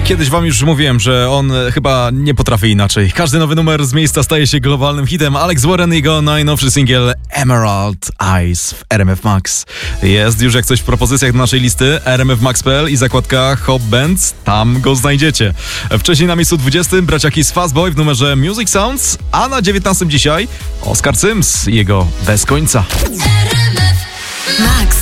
Kiedyś wam już mówiłem, że on chyba nie potrafi inaczej. Każdy nowy numer z miejsca staje się globalnym hitem. Alex Warren i jego najnowszy singiel Emerald Eyes w RMF Max. Jest już jak coś w propozycjach do naszej listy rmfmax.pl i zakładka Hop Bands. Tam go znajdziecie. Wcześniej na miejscu 20 bracia Kiss Fastboy w numerze Music Sounds, a na 19 dzisiaj Oscar Sims i jego Bez końca. Max.